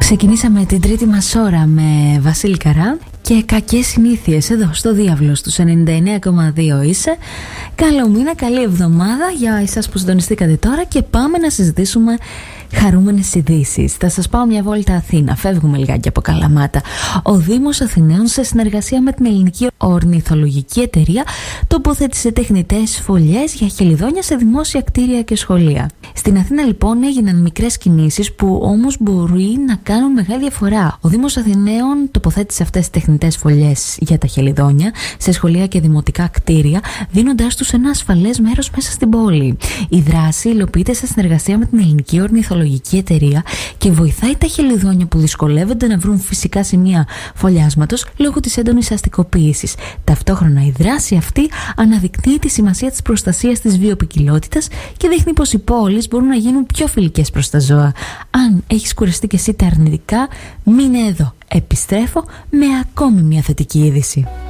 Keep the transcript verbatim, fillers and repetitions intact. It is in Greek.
Ξεκινήσαμε την τρίτη μας ώρα με Βασίλη Καρά και κακές συνήθειες εδώ στο Διάβλο στους ενενήντα εννέα κόμμα δύο είσαι. Καλό μήνα, καλή εβδομάδα για εσάς που συντονιστήκατε τώρα και πάμε να συζητήσουμε χαρούμενες ειδήσεις. Θα σας πάω μια βόλτα Αθήνα. Φεύγουμε λιγάκι από Καλαμάτα. Ο Δήμος Αθηναίων, σε συνεργασία με την Ελληνική Ορνηθολογική Εταιρεία, τοποθέτησε τεχνητές φωλιές για χελιδόνια σε δημόσια κτίρια και σχολεία. Στην Αθήνα λοιπόν έγιναν μικρές κινήσεις που όμως μπορεί να κάνουν μεγάλη διαφορά. Ο Δήμος Αθηναίων τοποθέτησε αυτές τις τεχνητές φωλιές για τα χελιδόνια σε σχολεία και δημοτικά κτίρια, δίνοντάς τους ένα ασφαλές μέρος μέσα στην πόλη. Η δράση υλοποιείται σε συνεργασία με την Ελληνική Ορνηθολογική Εταιρεία και βοηθάει τα χελιδόνια που δυσκολεύονται να βρουν φυσικά σημεία φωλιάσματος λόγω της έντονης αστικοποίησης. Ταυτόχρονα η δράση αυτή αναδεικνύει τη σημασία της προστασίας της βιοποικιλότητας και δείχνει πως οι πόλεις μπορούν να γίνουν πιο φιλικές προς τα ζώα. Αν έχεις κουραστεί και εσύ τα αρνητικά, μείνε εδώ. Επιστρέφω με ακόμη μια θετική είδηση.